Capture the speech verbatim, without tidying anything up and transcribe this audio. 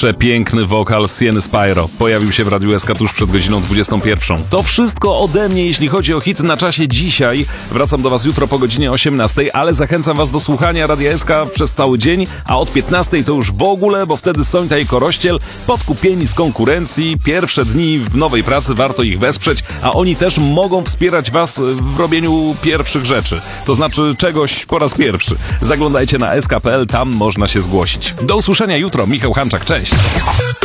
Przepiękny wokal Sieny Spyro pojawił się w Radiu S K tuż przed godziną dwudziestą pierwszą. To wszystko ode mnie, jeśli chodzi o hit na czasie dzisiaj. Wracam do Was jutro po godzinie osiemnastej, ale zachęcam Was do słuchania Radia S K przez cały dzień, a od piętnastej to już w ogóle, bo wtedy Sońta i Korościel podkupieni z konkurencji. Pierwsze dni w nowej pracy, warto ich wesprzeć, a oni też mogą wspierać Was w robieniu pierwszych rzeczy. To znaczy czegoś po raz pierwszy. Zaglądajcie na s k kropka p l, tam można się zgłosić. Do usłyszenia jutro. Michał Hanczak, cześć!